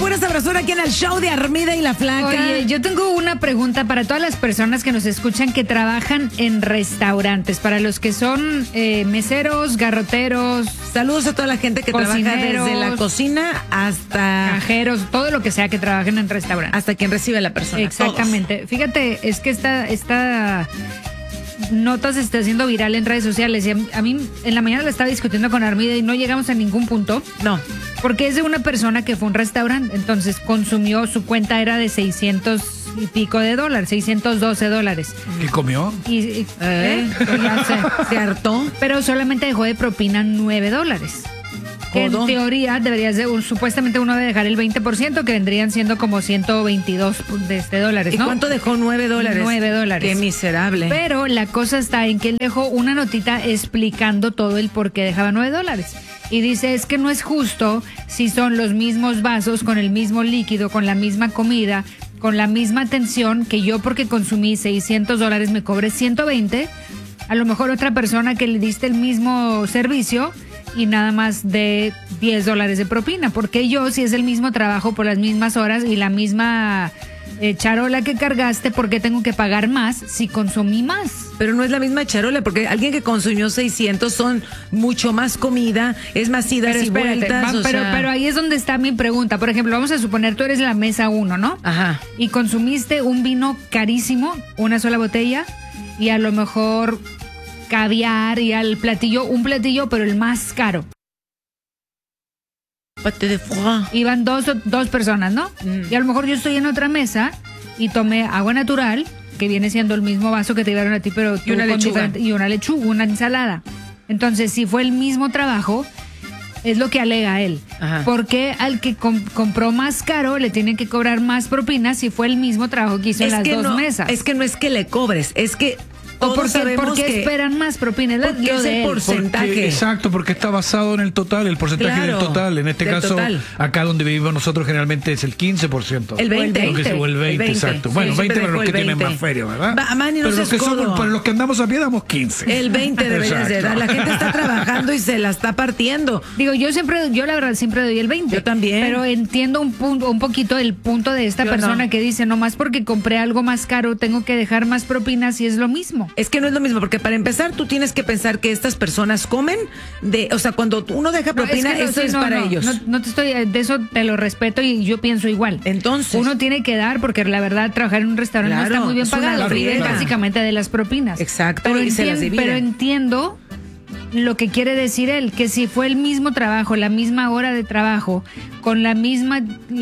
pura sabrosura aquí en el show de Armida y la Flaca. Oye, yo tengo una pregunta para todas las personas que nos escuchan que trabajan en restaurantes, para los que son meseros, garroteros. Saludos a toda la gente que trabaja desde la cocina hasta cajeros, todo lo que sea que trabajen en restaurantes. Hasta quien recibe a la persona. Exactamente. Todos. Fíjate, es que esta nota se está haciendo viral en redes sociales y a mí en la mañana la estaba discutiendo con Armida y no llegamos a ningún punto. No. Porque es de una persona que fue a un restaurante, entonces consumió, su cuenta era de 600 y pico de dólares, $612. ¿Y comió? Pues ya sé. ¿Se hartó? Pero solamente dejó de propina $9. Que en teoría debería ser, supuestamente uno debe dejar el 20%, que vendrían siendo como 122 dólares, ¿no? ¿Y cuánto dejó? $9. $9. Qué miserable. Pero la cosa está en que él dejó una notita explicando todo el por qué dejaba $9. Y dice, es que no es justo si son los mismos vasos, con el mismo líquido, con la misma comida, con la misma atención, que yo porque consumí $600 me cobre 120, a lo mejor otra persona que le diste el mismo servicio y nada más de $10 de propina, porque yo, si es el mismo trabajo por las mismas horas y la misma charola que cargaste, ¿por qué tengo que pagar más si consumí más? Pero no es la misma charola, porque alguien que consumió 600 son mucho más comida, es más idas y vueltas. Pero ahí es donde está mi pregunta. Por ejemplo, vamos a suponer, tú eres la mesa 1, ¿no? Ajá. Y consumiste un vino carísimo, una sola botella, y a lo mejor caviar y al platillo, un platillo, pero el más caro. Pate de foie. Iban dos personas, ¿no? Y a lo mejor yo estoy en otra mesa y tomé agua natural, que viene siendo el mismo vaso que te dieron a ti, pero y una lechuga. Y una lechuga, una ensalada. Entonces, si fue el mismo trabajo, es lo que alega él. Ajá. Porque al que compró más caro le tienen que cobrar más propinas si fue el mismo trabajo que hizo en las dos mesas. Es que no es que le cobres, es que todos sabemos ¿por qué que esperan más propinas? Porque es el porcentaje. Exacto, porque está basado en el total, el porcentaje del total. En este caso, acá donde vivimos nosotros generalmente es el 15%. El 20. O el 20, exacto. Sí, bueno, 20 para los que 20. tienen más feria, ¿verdad? Manny, no pero los que somos, para los que andamos a pie damos 15. El 20 deberías de dar. La gente está trabajando y se la está partiendo. Digo, yo la verdad siempre doy el 20. Yo también. Pero entiendo un poquito el punto de esta persona que dice, nomás porque compré algo más caro, tengo que dejar más propinas y es lo mismo. Es que no es lo mismo, porque para empezar tú tienes que pensar que estas personas comen o sea, cuando uno deja propina, eso es para ellos. No te estoy, de eso te lo respeto y yo pienso igual. Entonces, uno tiene que dar, porque la verdad trabajar en un restaurante no está muy bien pagado, vive básicamente de las propinas. Exacto, pero entiendo lo que quiere decir él, que si fue el mismo trabajo, la misma hora de trabajo, con la misma,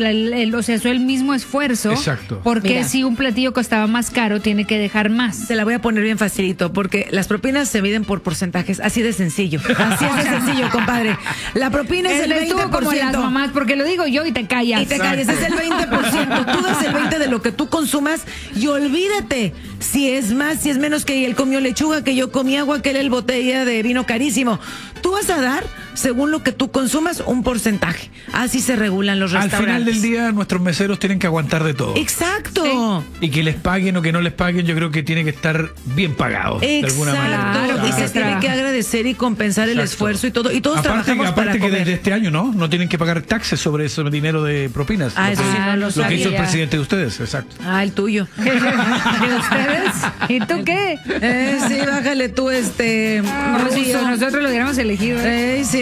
o sea, el mismo esfuerzo. Exacto. Porque si un platillo costaba más caro, tiene que dejar más. Se la voy a poner bien facilito, porque las propinas se miden por porcentajes, así de sencillo. Así es de sencillo, compadre. La propina es el 20%. Como las mamás, porque lo digo yo y te callas. Y te callas, es el 20%. Tú das el 20% de lo que tú consumas y olvídate si es más, si es menos, que él comió lechuga, que yo comí agua, que él botella de vino carísimo. Tú vas a dar, según lo que tú consumas, un porcentaje. Así se regulan los restaurantes. Al final del día, nuestros meseros tienen que aguantar de todo. Exacto. Sí. Y que les paguen o que no les paguen, yo creo que tiene que estar bien pagado. Exacto. De alguna manera. Claro, y se tiene que agradecer y compensar el esfuerzo y todo. Y todos trabajamos para que comer. desde este año, ¿no? No tienen que pagar taxes sobre ese dinero de propinas. Eso sí no lo sabía. Lo que hizo el presidente de ustedes, exacto. El tuyo. ¿De ustedes? ¿Y tú qué? Sí, bájale tú, nosotros lo hubiéramos elegido. Sí.